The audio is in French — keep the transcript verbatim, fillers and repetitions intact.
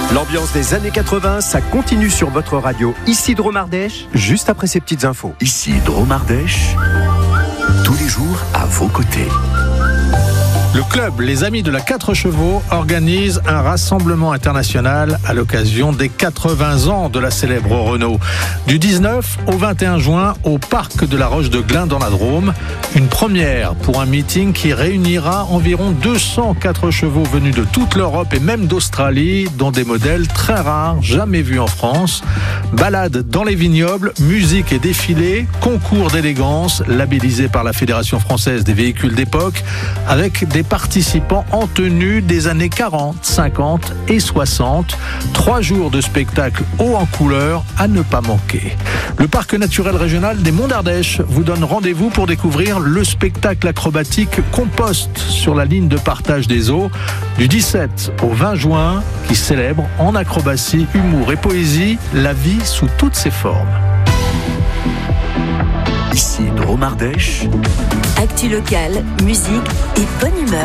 L'ambiance des années quatre-vingts, ça continue sur votre radio. Ici Drôme Ardèche, juste après ces petites infos. Ici Drôme Ardèche, tous les jours à vos côtés. Le club Les Amis de la quatre chevaux organise un rassemblement international à l'occasion des quatre-vingts ans de la célèbre Renault. Du dix-neuf au vingt et un juin au parc de la Roche de Glin dans la Drôme. Une première pour un meeting qui réunira environ deux cents quatre chevaux venus de toute l'Europe et même d'Australie, dont des modèles très rares, jamais vus en France. Balade dans les vignobles, musique et défilé, concours d'élégance labellisé par la Fédération française des véhicules d'époque, avec des participants en tenue des années quarante, cinquante et soixante. Trois jours de spectacle haut en couleur à ne pas manquer. Le parc naturel régional des Monts d'Ardèche vous donne rendez-vous pour découvrir le spectacle acrobatique Compost sur la ligne de partage des eaux du dix-sept au vingt juin, qui célèbre en acrobatie, humour et poésie la vie sous toutes ses formes. Ici Drôme Ardèche. Actu locale, musique et bonne humeur.